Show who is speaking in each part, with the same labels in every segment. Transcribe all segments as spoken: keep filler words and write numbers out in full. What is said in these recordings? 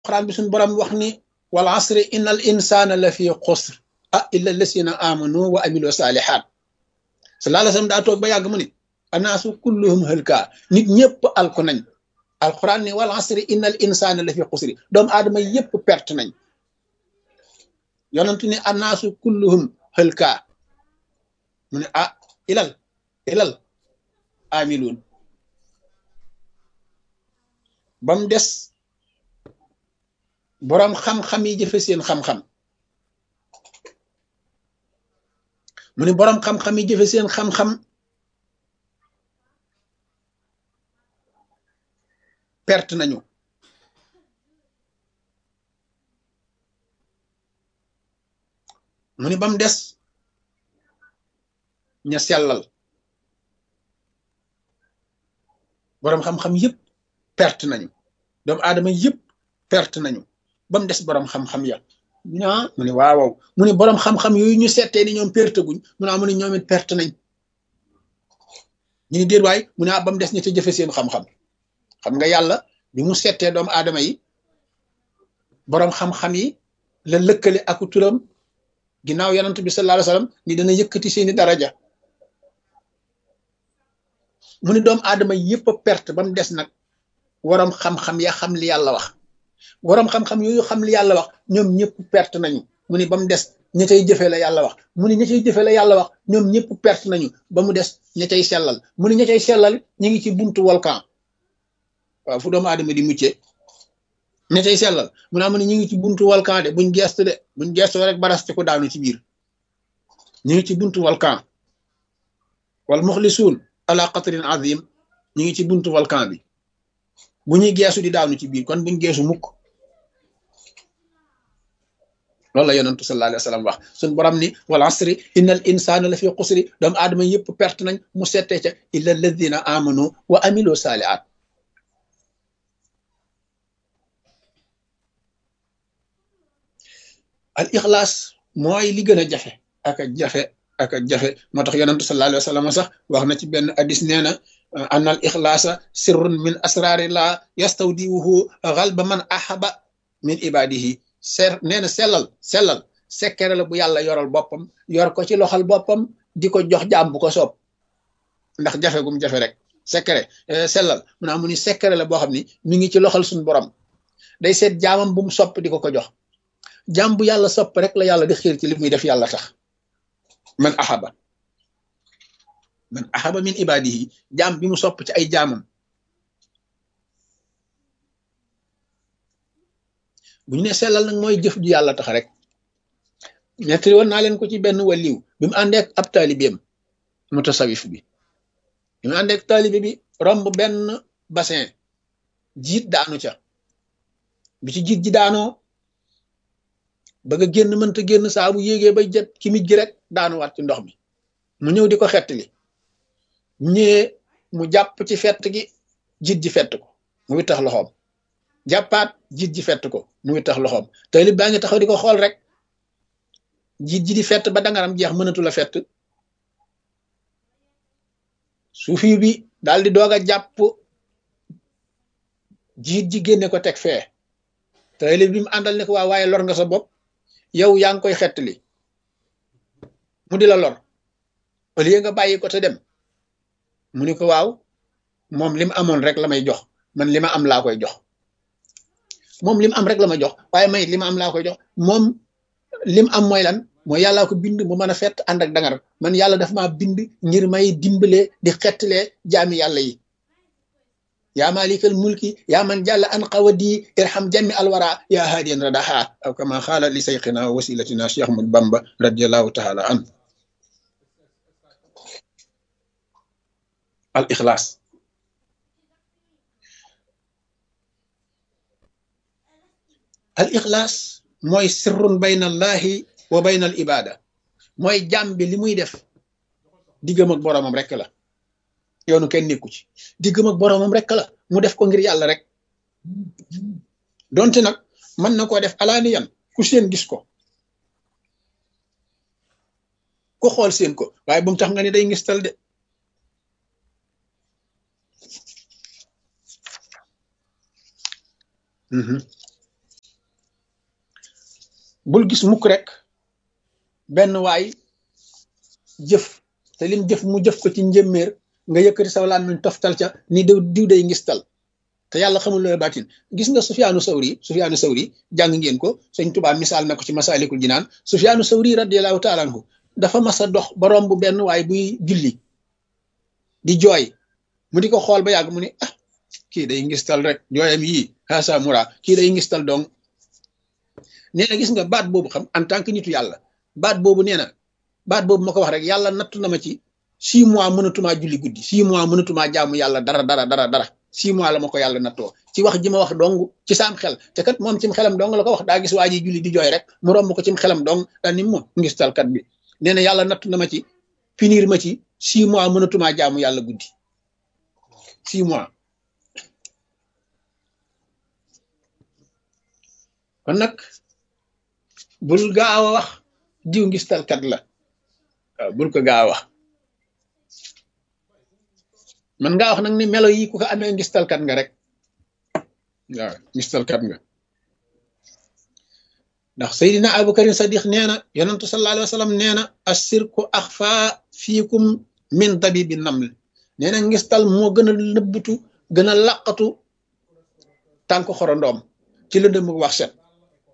Speaker 1: alquran bi suñu borom wax ni wal asri innal insana la fi xusr ah illa allasina amanu wa amilu salihat sallallahu alayhi wasallam daa toog ba yàgg mu ni anaasu kulluhum halka nit ñëpp alku nañ alquran ni wal asri innal insana la fi xusri doomu aadama yëpp perte nañ yonentu ni anaasu kulluhum halka mu ne ah ilal ilal amiluun ba mu des boroom xam-xam yi jëfe seen xam-xam mu ne boroom xam-xam yi jëfe seen xam-xam perte nañu mu ne ba mu des ña sellal boroom xam-xam yëpp perte nañu doomu aadama yëpp perte nañu ba mu des boroom xam-xam ya ah mu ne waaw waaw mu ne boroom xam-xam yooyu ñu settee ni ñoom perte guñ mu ne ah mu ne ñoom it perte nañ ñu ni déet waay mu ne ah ba mu des ña ca jëfe seen xam-xam xam nga yàlla bi mu settee doomu aadama yi boroom xam-xam yi la lëkkale aku turam ginnaaw yonent bi sallallahu alayhi wasallam ni dana yëkkati seeni daraja mu ni doomu aadama yëpp a perte ba mu des nag waroom xam-xam ya xam li yàlla wax waroom xam-xam yooyu xam li yàlla wax ñoom ñëpp perte nañu mu ni ba mu des ña cay jëfe la yàlla wax mu ni ña cay jëfe la yàlla wax ñoom ñëpp perte nañu ba mu des ña cay sellal mu ni ña cay sellal ñu ngi ci buntu volcan waaw fu doomu aadama di muccee ña cay sellal mu naa mu ne ñu ngi ci buntu volcan de buñ gestu de buñ gestu rek baraste ko daanu ci biir ñu ngi ci buntu volcan wal muxlisuun ala qatrin azim ñu ngi ci buntu volcan bi bu ñuy geesu di daanu ci biir kon buñ geesu mukk loolu la yonentu sallallahu alayhi wa sallam wax suñ borom ni wal asri innal insana la fi xusri doomu aadama yëpp perte nañ mu settee ca illa alladina amanu wa amilu salihat al ixlaas mooy li gën a jafe ak a jafe ak a jafe moo tax yonentu sallallahu alayhi wa sallam sax wax na ci benn hadis nee na an al ixlaasa sirrun min asrarillah yastawdiwuhu galba man ahaba min ibadihi ser nee na sellal sellal sekkere la bu yàlla yoral boppam yor ko ci loxal boppam di ko jox jaam bu ko soob ndax jafe gum jafe rek sekkere sellal mu naa mu ni sekkere la boo xam ni mi ngi ci loxal suñu borom day seet jaamam bu mu sopp di ko ko jox jaam bu yàlla sopp rek la yàlla di xiir ci li muy def yàlla tax man ahaba man ahaba min ibadihi jaam bi mu sopp ci ay jaamam bu ñu ne sellal nag mooy jëf ju yàlla tax rek ñettali woon naa leen ko ci benn waliw bi mu àndeek ab taalibeem mutasawif bi bi mu àndeek taalibe bi romb benn bassin jiit daanu ca bi ci jiit ji daanoo bëgg a génn mënta génn saa bu yéegee bay jët ki mij gi rek daanuwaat ci ndox mi mu ñëw di ko xettali ñëwee mu jàpp ci fett gi jiit ji fett ko mu wittax loxoom jàppaat jiit ji fett ko mu wittax loxoom taalib baa ngi taxaw di ko xool rek jiit ji di fett ba dangaram jeex mënatu la fett suufi bi daal di doog a jàpp jiit ji génne ko teg fee taalib bi mu àndal ne ko waa waaye lor nga sa bopp yow yaa ngi koy xettali mu di la lor au lieu nga bàyyi ko te dem mu ni ko waaw moom li mu amoon rek la may jox man li ma am laa koy jox moom li mu am rek la ma jox waaye may li ma am laa koy jox moom li mu am mooy lan mooy yàllaa ko bind mu mën a fett ànd ak dangar man yàlla daf maa bind ngir may dimbalee di xettalee jaami yàlla yi yaa malikal mulki yaa man jàll an qawadi irham jami alwara yaa haadiyan radaha aw kama xaala li sayxina wa wasilatina Cheikh Ahmad Bamba radiallahu taala an al ixlaas al ixlaas mooy sirrun bayna allahi wa bayna al ibada mooy jàmm bi li muy def diggam ak boroomam rek la yoonu kenn nekku ci diggam ak boroomam rek la mu def ko ngir yàlla rek donte nag mën na koo def alaaniyan ku seen gis ko ku xool seen ko waaye bu mu tax nga ne day ngistal de bul gis mukk rek benn waay jëf te lim jëf mu jëf ko ci njëmmeer nga yëkkati saw làmmiñ toftal ca ni diw diw day ngistal te yàlla xamul looy baatin. gis nga Sufyaanu Sawri Sufyaanu Sawri jàng ngeen ko sëñ Tuubaa misaal na ko ci Masaalikul Jinaan. Sufyaanu Sawri radiyallahu taala anhu dafa mas a dox ba romb benn waay buy julli di jooy mu di ko xool ba yàgg mu ni ah kii day ngistal rek jooyam yii xaasa mura kii day ngistal dong. nee na gis nga baat boobu xam en tant que nitu yàlla baat boobu nee na baat boobu ma ko wax rek yàlla nattu na ma ci six mois mënatumaa julli guddi six mois mënatumaa jaamu yàlla dara dara dara dara six mois la ma ko yàlla nattoo ci wax ji ma wax dong ci saam xel te kat moom cim xelam dong la ko wax daa gis waa ji julli di jooy rek mu romb ko cim xelam dong daal ni moom ngistalkat bi. nee na yàlla nattu na ma ci finir ma ci six mois mënatumaa jaamu yàlla guddi six mois. kon nag bul gaaw a wax diw ngistalkat la waaw bul ko gaaw a wax man ngaa wax nag ni melo yi ku ko amee ngistalkat nga rek waaw ngistalkat nga. ndax Seydina Abubakar Sadiq nee na yonentu sallallahu alayhi wa sallam nee na assirku axfa fiikum min dabibi naml. nee na ngistal moo gën a nëbbutu gën a laqatu tànk xorondoom ci lëndëm mu wax set.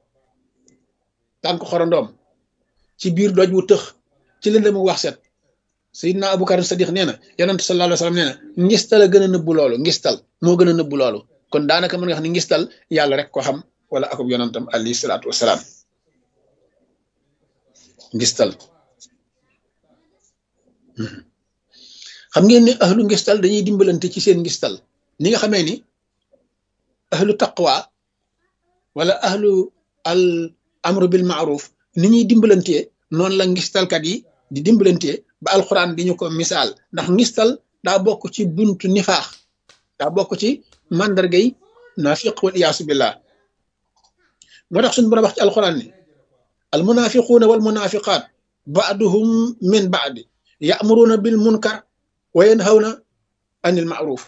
Speaker 1: tànk xorondoom ci biir doj wu tëx ci lëndëm mu wax set. Seydina Abubakar Sadiq nee na yonentu sallallahu alayhi wa sallam nee na ngistal a gën a nëbbu loolu ngistal moo gën a nëbbu loolu. kon daanaka mën nga wax ni ngistal yàlla rek ko xam wala akub yonentam alayhi salaatu wasalaam. ngistal xam ngeen ne ahlu ngistal dañuy dimbalante ci seen ngistal ni nga xamee ni ahlu taqwa wala ahlu al amru bil ma'ruf ni ñuy dimbalantee noonu la ngistalkat yi di dimbalantee ba alquran di ñu ko misaal. ndax ngistal daa bokk ci buntu nifaax daa bokk ci mandargay naafiq wal iyaasu billah. moo tax suñu borom wax ci alquran ni al munafiquuna wal munafiqaat ba'duhum min ba'di ya'muruuna bil munkar wa yanhawna anil ma'ruf.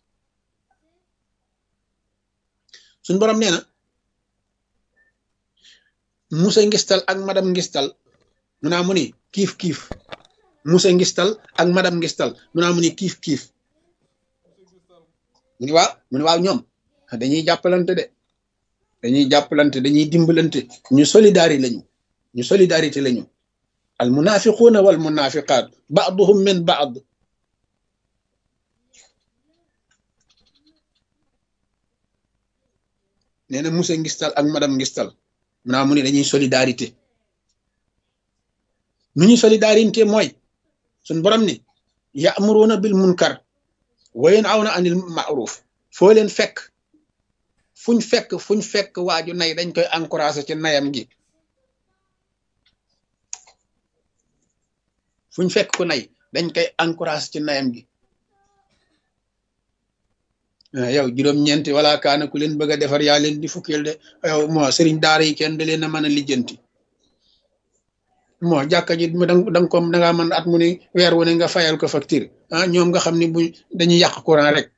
Speaker 1: suñu borom nee na Musa ngistal ak madam ngistal mu naa mu ni kiif kiif Musa ngistal ak madam ngistal mu naa mu ni kiif kiif mu ni waaw mu ni waaw ñoom dañuy jàppalante de dañuy jàppalante dañuy dimbalante ñu solidarité lañu ñu solidarité lañu al munafiquuna wal munafiqaat ba'duhum min ba'd. nee na Musa ngistal ak madam ngistal mu naa mu ni dañuy solidarité. nu ñuy solidarité mooy suñ borom ni ya'muruuna bil munkar wa yanhawna anil ma'ruf. foo leen fekk fuñ fekk fuñ fekk waaju nay dañ koy encouragé ci nayam gi. fuñ fekk ku nay dañ koy encouragé ci nayam gi. yow juróom-ñeenti wala kaana ku leen bëgg a defar yaa leen di fukkeel de yow moo sëriñ daara yi kenn da leen a mën a lijjanti moo jàkka ji da nga ko da ngaa mën at mu ne weer wu ne nga fayal ko facture ah ñoom nga xam ne bu dañuy yàq courant rek.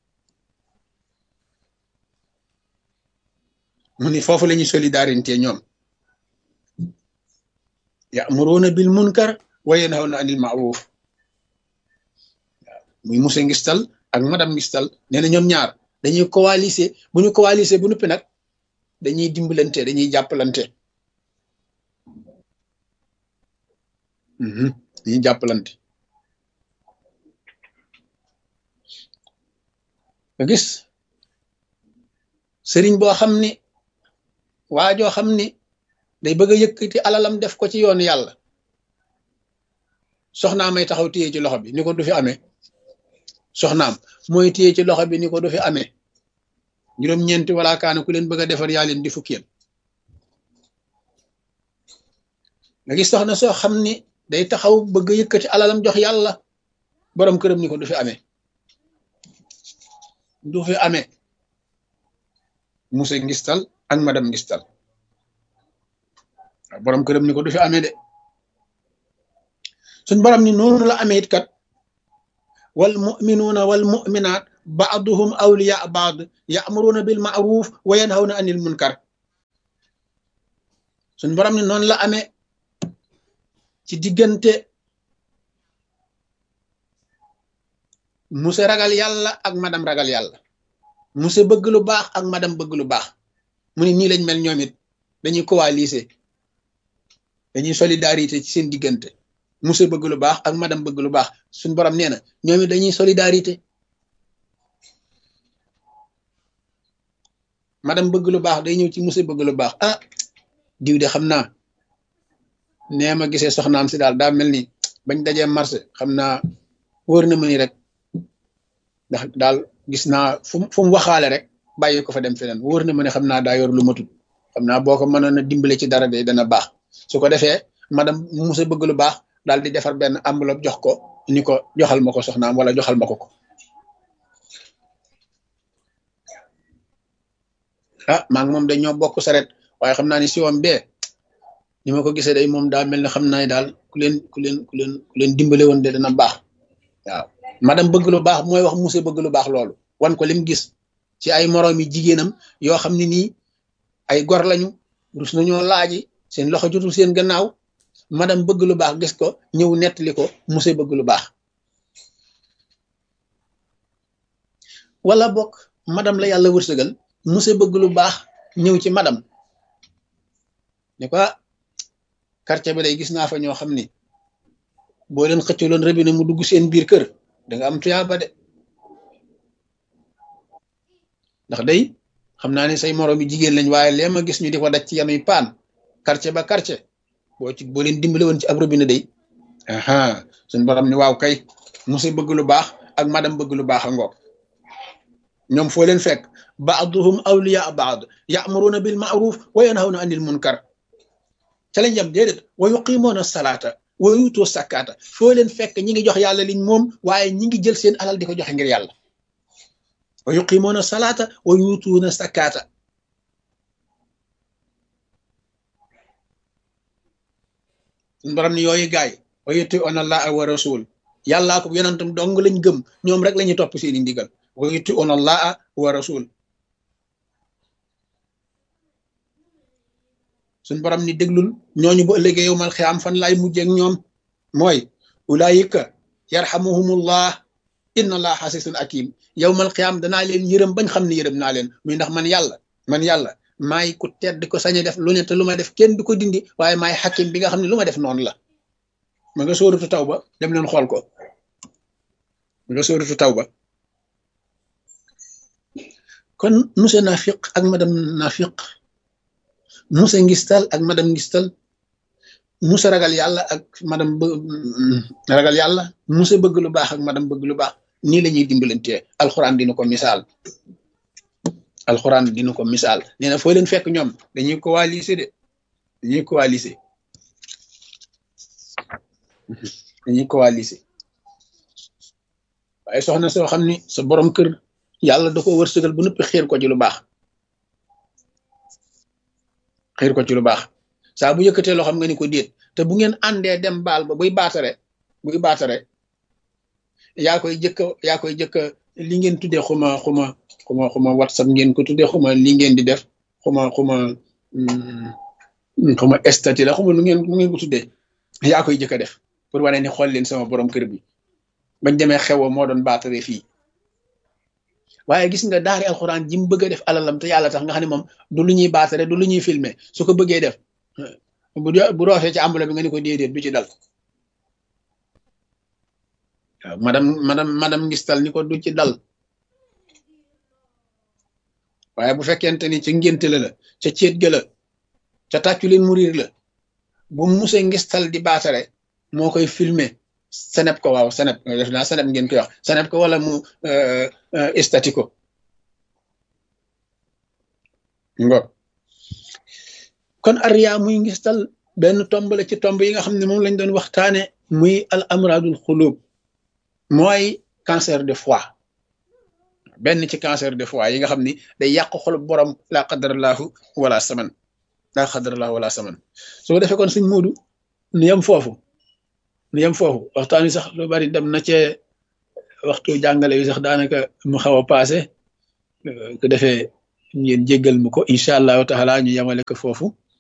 Speaker 1: mu ni foofu la ñuy solidarité ñoom ya'muruuna bil munkar wa yanhawna anil ma'ruf. waaw muy Musa ngistal ak madam ngistal nee na ñoom ñaar dañuy coaliser bu ñu coaliser bu noppi nag dañuy dimbalante dañuy jàppalante dañuy jàppalante. nga gis sëriñ boo xam ni waa joo xam ni day bëgg a yëkkati alalam def ko ci yoonu yàlla soxnaam may taxaw téye ci loxo bi ni ko du fi amee soxnaam mooy téye ci loxo bi ni ko du fi amee juróom-ñeenti wala kaana ku leen bëgg a defar yaa leen di fukkeel. nga gis soxna soo xam ni day taxaw bëgg a yëkkati alalam jox yàlla borom këram ni ko du fi amee du fi amee. Musa ngistal ak madam ngistal borom këram ni ko du fi amee de. suñ borom ni noonu la amee it kat wal mu'minuuna wal mu'minaat ba'duhum awliya ba'd ya'muruuna bil ma'ruf wa yanhawna anil munkar. suñ borom ni noonu la amee ci diggante monsieur ragal yàlla ak madame ragal yàlla monsieur bëgg lu baax ak madame bëgg lu baax mu ni nii lañ mel ñoom it dañuy coaliser dañuy solidarité ci seen diggante monsieur bëgg lu baax ak madame bëgg lu baax suñ borom nee na ñoom it dañuy solidarité madame bëgg lu baax day ñëw ci monsieur bëgg lu baax ah diw de xam naa nee ma gisee soxnaam si daal daa mel ni bañ dajee marché xam naa wóor na ma ni rek ndax daal gis naa fu fu mu waxaale rek bàyyi ko fa dem feneen wóor na ma ne xam naa daa yor lu matut xam naa boo ko mënoon a dimbale ci dara de dana baax su ko defee madame monsieur bëgg lu baax daal di defar benn enveloppe jox ko ni ko joxal ma ko soxnaam wala joxal ma ko ko ah maa ngi moom dañoo bokk saret waaye xam naa ni si woon bee ni ma ko gisee day moom daa mel ne xam naa ne daal ku leen ku leen ku leen ku leen dimbale woon de dana baax waaw madame bëgg lu baax mooy wax monsieur bëgg lu baax loolu wan ko lim gis ci ay moroom yi jigéenam yoo xam ne nii ay gor lañu rus nañoo laaji seen loxo jotul seen gannaaw madame bëgg lu baax gis ko ñëw nettali ko monsieur bëgg lu baax wala bokk madame la yàlla wërsëgal monsieur bëgg lu baax ñëw ci madame ne ko quartier bi day gis naa fa ñoo xam ni boo leen xëccaloon robinet mu dugg seen biir kër da nga am tuyaaba de ndax day xam naa ne say moroom yi jigéen lañ waaye lee ma gis ñu di ko daj ci yanuy paan quartier ba quartier boo ci boo leen dimbale woon ci ab robinet day aha suñ borom ni waaw kay monsieur bëgg lu baax ak madame bëgg lu baax a ngoog ñoom foo leen fekk baaduhum awliya baad ya'muruna bil ma'ruf wa yanhawna anil munkar ca lañ yam déedéet wa yuqimoona salaata wa yuutoo sakkaata foo leen fekk ñi ngi jox yàlla liñ moom waaye ñi ngi jël seen alal di ko joxe ngir yàlla wa yuqimoona salaata wa yuutuuna sakkaata suñ borom ni yooyu gaay wa yuti'uuna allaha wa rasul yàllaa ko yonentam dong lañ gëm ñoom rek la ñuy topp seeni ndigal wa yuti'uuna allaha wa rasul suñ borom ni déglul ñooñu bu ëllëgee yow mal xiyaam fan laay mujjeeg ñoom mooy ulaayika yarhamuhumullah inna allah xasisun akim yow mal xiyaam danaa leen yërëm bañ xam ne yërëm naa leen muy ndax man yàlla man yàlla maay ku tedd ko sañ a def lu ne te lu ma def kenn du ko dindi waaye maay xakim bi nga xam ne lu ma def noonu la ma nga sóoratu taw ba dem leen xool ko ma nga sóoratu taw ba kon monsieur nafiq ak madame nafiq monsieur ngistal ak madame ngistal monsieur ragal yàlla ak madame ragal yàlla monsieur bëgg lu baax ak madame bëgg lu baax nii la ñuy dimbalantee alxuraan dina ko misaal alxuraan dina ko misaal nee na foo leen fekk ñoom dañuy coaliser de dañuy coaliser dañuy coaliser waaye soxna soo xam ni sa borom kër yàlla da ko wërsëgal bu nëpp xiir ko ci lu baax xiir ko ci lu baax saa bu yëkkatee loo xam nga ni ko déet te bu ngeen àndee dem baal ba buy baatare buy baatare yaa koy jëkka yaa koy jëkka li ngeen tuddee xuma xuma xuma xuma whatsapp ngeen ko tuddee xuma li ngeen di def xuma xuma xuma statut la xuma lu ngeen lu ngeen ko tuddee yaa koy jëkka def pour wane ni xool leen sama borom kër bi bañ demee xewoo moo doon baatare fii waaye gis nga daari alxuraan ji mu bëgg a def alalam te yàlla tax nga xam ne moom du lu ñuy baatare du lu ñuy filmer su ko bëggee def bu bu roofee ci enveloppe bi nga ni ko déedéet du ci dal waaw madame madame madame ngistal ni ko du ci dal waaye bu fekkente ni ca ngénte la la ca céet ga la ca tàccu leen mu riir la bu muse ngistal di baatare moo koy filmer seneb ko waaw seneb def naa seneb ngeen koy wax seneb ko wala mu estati ko ngo kon ariya muy ngistal benn tomb la ci tomb yi nga xam ne moom lañ doon waxtaane muy al amradul xulub mooy cancer de foie benn ci cancer de foie yi nga xam ni day yàq xol borom laa qadarallahu wala saman laa qadarallahu wala saman su ko defee kon suñ muudu nu yem foofu nu yem foofu waxtaan wi sax lu bari dem na cee waxtu jàngale wi sax daanaka mu xaw a passé ko defee ngeen jéggal mu ko incha allahu taala ñu yemale ko foofu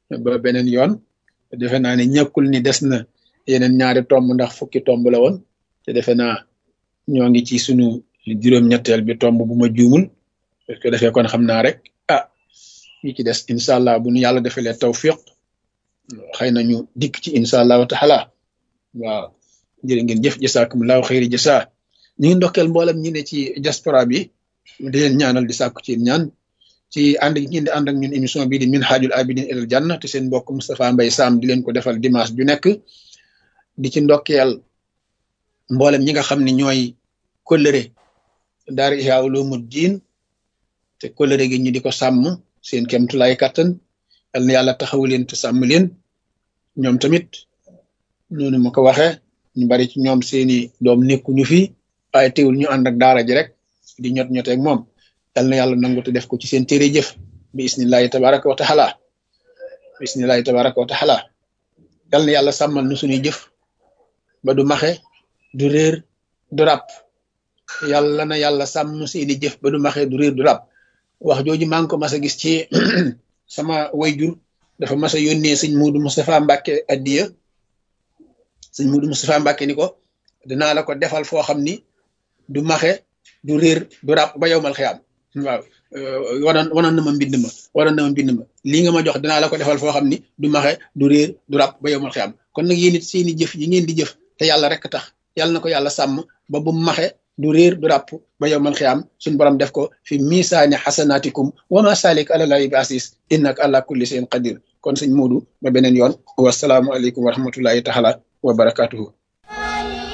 Speaker 1: ba beneen yoon defe naa ne ñàkkul ni des na yeneen ñaari tomb ndax fukki tomb la woon te defe naa ñoo ngi ci sunu juróom-ñetteel bi tomb bu ma juumul parce que defee kon xam naa rek ah yi ci des incha allah bu nu yàlla defalee tawfiq xëy na ñu dikk ci incha allahu taala waaw jërë ngeen jëf jasaakumullahu xayri jasa ñu ngi ndokkeel mboolem ñi ne ci diaspora bi di leen ñaanal di sàkku ci ñaan ci ànd gi ngeen di ànd ak ñun émission bii di minhajul abidin ilal janna te seen mbokk Moustapha Mbaye Sam di leen ko defal dimanche ju nekk di ci ndokkeel mboolem ñi nga xam ne ñooy kóllëre daara Ihya Ulumuddin te kóllëre gi ñu di ko sàmm seen kemtulaay kattan yal na yàlla taxawu leen te sàmm leen ñoom tamit noonu ma ko waxee ñu bari ci ñoom seeni doom nekkuñu fi waaye teewul ñu ànd ak daara ji rek di ñot ñoteeg moom yal na yàlla nangu te def ko ci seen téere jëf bi isnillahi tabaraka wa taala bi isnillahi tabaraka wa taala yal na yàlla sàmmal nu suñuy jëf ba du maxe du réer du ràpp yàlla na yàlla sàmm seeni jëf ba du maxe du réer du ràpp wax jooju maa ngi ko mas a gis ci sama wayjur dafa mas a yónnee sëñ Muudu Moustapha Mbàkke addiya sëñ Muudu Moustapha Mbàkke ni ko dinaa la ko defal foo xam ni du maxe du réer du ràpp ba yowmal xiyaam waaw wanoon wanoon na ma mbind ma wanoon na ma mbind ma lii nga ma jox dinaa la ko defal foo xam ni du maxe du réer du ràpp ba yowmal xiyaam kon nag yéen it seeni jëf yi ngeen di jëf te yàlla rek tax yàlla na ko yàlla sàmm ba bu maxe du réer du ràpp ba yowmal xiyaam suñ borom def ko fi misaani xasanaatikum wa ma salik àlallaahi bi asis innaka ala kulli shay'in qadir kon sëñ Muudu ba beneen yoon wasalaamu aleykum wa rahmatullahi taala wa barakatuhu